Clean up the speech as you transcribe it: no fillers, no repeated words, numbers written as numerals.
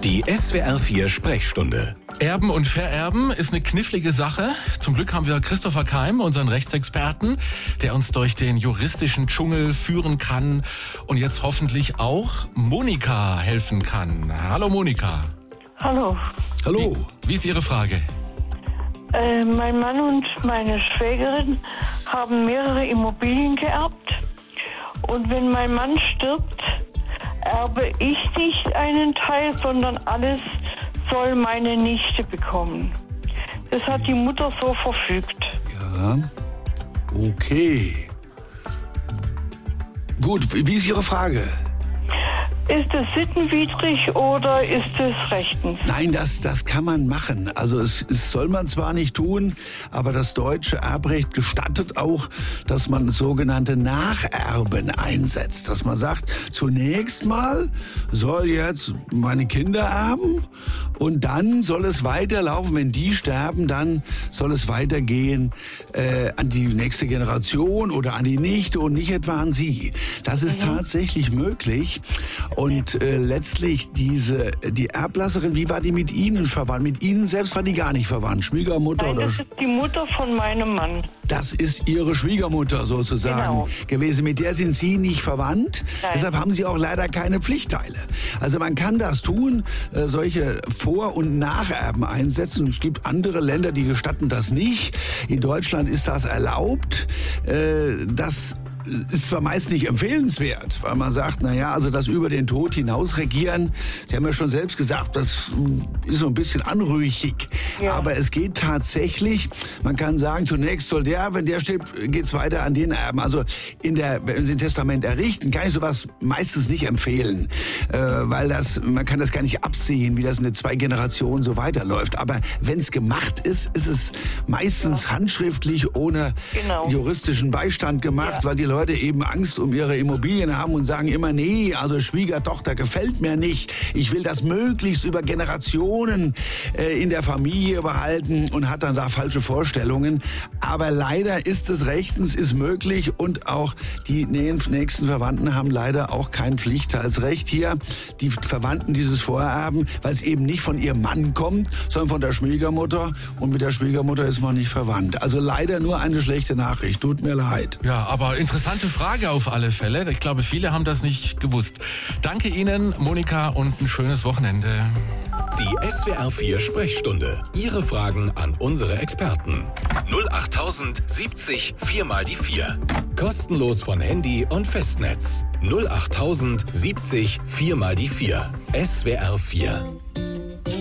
Die SWR 4 Sprechstunde. Erben und Vererben ist eine knifflige Sache. Zum Glück haben wir Christopher Keim, unseren Rechtsexperten, der uns durch den juristischen Dschungel führen kann und jetzt hoffentlich auch Monika helfen kann. Hallo Monika. Hallo. Hallo. Wie ist Ihre Frage? Mein Mann und meine Schwägerin haben mehrere Immobilien geerbt. Und wenn mein Mann stirbt, erbe ich nicht einen Teil, sondern alles soll meine Nichte bekommen. Das hat die Mutter so verfügt. Ja, okay. Gut, wie ist Ihre Frage? Ist es sittenwidrig oder ist es rechtens? Nein, das kann man machen. Also es soll man zwar nicht tun, aber das deutsche Erbrecht gestattet auch, dass man sogenannte Nacherben einsetzt. Dass man sagt, zunächst mal soll jetzt meine Kinder erben und dann soll es weiterlaufen. Wenn die sterben, dann soll es weitergehen an die nächste Generation oder an die Nichte und nicht etwa an sie. Das ist tatsächlich möglich. Und letztlich die Erblasserin, wie war die mit Ihnen verwandt? Mit Ihnen selbst war die gar nicht verwandt, Schwiegermutter? Nein, oder? das ist die Mutter von meinem Mann. Das ist Ihre Schwiegermutter sozusagen gewesen. Mit der sind Sie nicht verwandt. Nein. Deshalb haben Sie auch leider keine Pflichtteile. Also man kann das tun, solche Vor- und Nacherben einsetzen. Es gibt andere Länder, die gestatten das nicht. In Deutschland ist das erlaubt. Das ist zwar meist nicht empfehlenswert, weil man sagt, naja, also das über den Tod hinaus regieren, Sie haben ja schon selbst gesagt, das ist so ein bisschen anrüchig. Ja. Aber es geht tatsächlich, man kann sagen, zunächst soll der, wenn der stirbt, geht's weiter an den Erben. Also wenn Sie ein Testament errichten, kann ich sowas meistens nicht empfehlen, weil man kann das gar nicht absehen, wie das in der 2 Generationen so weiterläuft. Aber wenn es gemacht ist, ist es meistens handschriftlich, ohne juristischen Beistand gemacht, weil die Leute eben Angst um ihre Immobilien haben und sagen immer, nee, also Schwiegertochter gefällt mir nicht. Ich will das möglichst über Generationen in der Familie behalten und hat dann da falsche Vorstellungen. Aber leider ist es rechtens, ist möglich und auch die nächsten Verwandten haben leider auch kein Pflichtteilsrecht hier. Die Verwandten dieses Vorerben, weil es eben nicht von ihrem Mann kommt, sondern von der Schwiegermutter und mit der Schwiegermutter ist man nicht verwandt. Also leider nur eine schlechte Nachricht. Tut mir leid. Ja, aber interessante Frage auf alle Fälle. Ich glaube, viele haben das nicht gewusst. Danke Ihnen, Monika, und ein schönes Wochenende. Die SWR 4 Sprechstunde. Ihre Fragen an unsere Experten. 08000 70 4 mal die 4. Kostenlos von Handy und Festnetz. 08000 70 4 mal die 4. SWR 4.